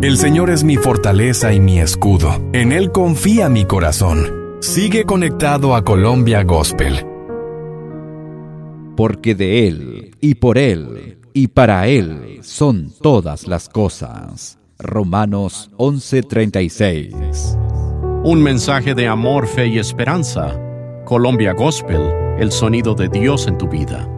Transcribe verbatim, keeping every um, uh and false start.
El Señor es mi fortaleza y mi escudo. En Él confía mi corazón. Sigue conectado a Colombia Gospel. Porque de Él, y por Él, y para Él son todas las cosas. Romanos once treinta y seis. Un mensaje de amor, fe y esperanza. Colombia Gospel, el sonido de Dios en tu vida.